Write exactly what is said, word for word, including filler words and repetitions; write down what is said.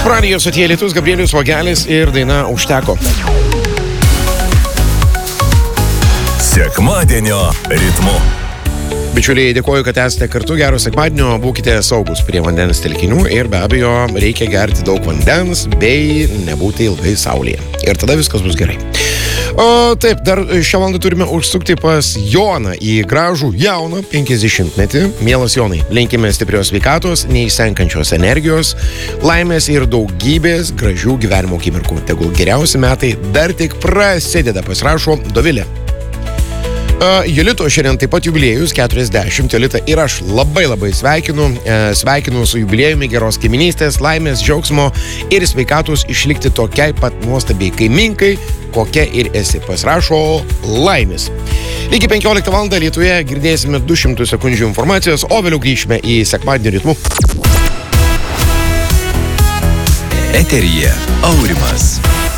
Radijos atėjo Lietus, Gabrielius Vagelis ir daina Užteko. Sekmadienio ritmu. Bičiuliai, dėkoju, kad esate kartu. Gero sekmadienio, būkite saugus prie vandens telkinių ir be abejo reikia gerti daug vandens bei nebūti ilgai saulėje. Ir tada viskas bus gerai. O taip, dar šią valandą turime užsukti pas Joną į gražų jauną penkiasdešimtmetį. Mielas Jonai, linkime stiprios sveikatos, neįsenkančios energijos, laimės ir daugybės gražių gyvenimo akimirkų. Tegul geriausi metai dar tik prasideda, pasirašo Dovilė. Uh, Jolito šiandien taip pat jubiliejus keturiasdešimt. Jolita ir aš labai labai sveikinu, uh, sveikinu su jubiliejumi, geros kaiminystės, laimės, džiaugsmo ir sveikatos išlikti tokiai pat nuostabiai kaiminkai, kokia ir esi. Pasirašo Laimis. Iki penkioliktą valandą Lietuvoje girdėsime du šimtus sekundžių informacijos, o vėliau grįšime į sekmadienio ritmų. Eteryje Aurimas.